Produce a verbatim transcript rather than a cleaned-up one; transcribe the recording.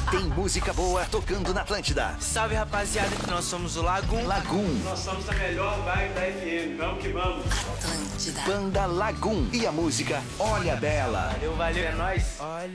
Tem música boa tocando na Atlântida. Salve, rapaziada, que nós somos o Lagum. Lagum. Nós somos a melhor vibe da F M. Vamos que vamos. Atlântida. Banda Lagum. E a música Olha Bela. Valeu, valeu, é nóis. Olha.